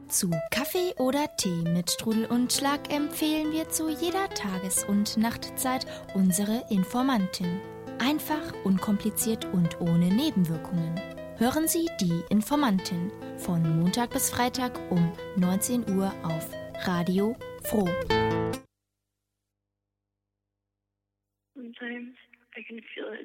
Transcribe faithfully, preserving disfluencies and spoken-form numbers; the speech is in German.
Zu Kaffee oder Tee mit Strudel und Schlag empfehlen wir zu jeder Tages- und Nachtzeit unsere Informantin. Einfach, unkompliziert und ohne Nebenwirkungen. Hören Sie die Informantin von Montag bis Freitag um neunzehn Uhr auf Radio Froh. Sometimes I can feel it